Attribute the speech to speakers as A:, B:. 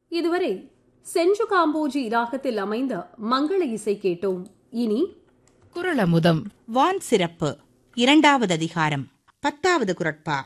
A: இதுவரை செஞ்சு காம்போஜி ராகத்தில் அமைந்த மங்கள இசை கேட்டோம். இனி
B: குறளமுதம்.
C: வான் சிறப்பு 2வது அதிகாரம் 10வது குறட்பா.